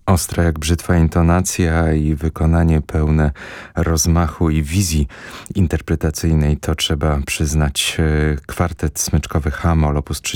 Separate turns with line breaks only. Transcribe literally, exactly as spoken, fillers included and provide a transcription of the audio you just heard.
Ostra jak brzytwa intonacja i wykonanie pełne rozmachu i wizji interpretacyjnej, to trzeba przyznać. Kwartet smyczkowy H-moll op.